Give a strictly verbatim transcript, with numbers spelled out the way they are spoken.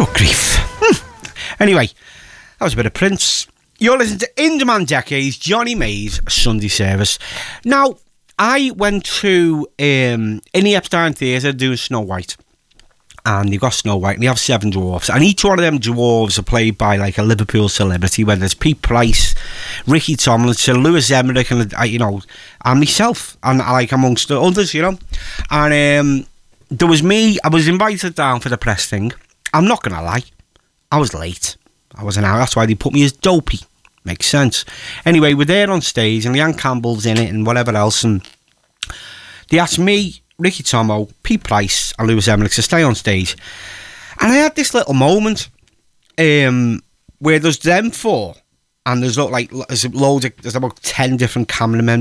Good grief. Hmm. Anyway, that was a bit of Prince. You're listening to In Demand Decades, Johnny May's Sunday service. Now, I went to um, in the Epstein Theatre doing Snow White. And you've got Snow White, and you have seven dwarfs. And each one of them dwarves are played by, like, a Liverpool celebrity, whether it's Pete Price, Ricky Tomlinson, Lewis Emmerich, and, uh, you know, and myself, and, like, amongst the others, you know. And um, there was me, I was invited down for the press thing. I'm not going to lie, I was late. I was an hour, that's why they put me as Dopey. Makes sense. Anyway, we're there on stage, and Leanne Campbell's in it, and whatever else, and they asked me, Ricky Tomo, Pete Price and Lewis Emmerich to stay on stage, and I had this little moment um, where there's them four and there's like there's loads of, there's about ten different cameramen